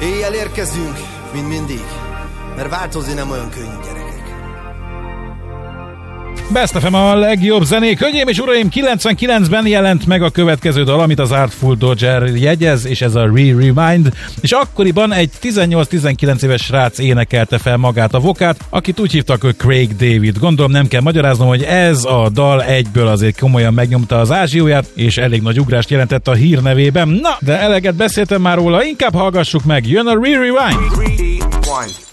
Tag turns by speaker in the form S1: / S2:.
S1: Éjjel érkezünk, mint mindig, mert változni nem olyan könnyű, gyerekek.
S2: Best FM a legjobb zenék. Hölgyeim és uraim, 99-ben jelent meg a következő dal, amit az Artful Dodger jegyez, és ez a Re-Remind, és akkoriban egy 18-19 éves srác énekelte fel magát a vokát, akit úgy hívtak, hogy Craig David. Gondolom nem kell magyaráznom, hogy ez a dal egyből azért komolyan megnyomta az ázsióját, és elég nagy ugrást jelentett a hírnevében. Na, de eleget beszéltem már róla, inkább hallgassuk meg, jön a Re-Rewind!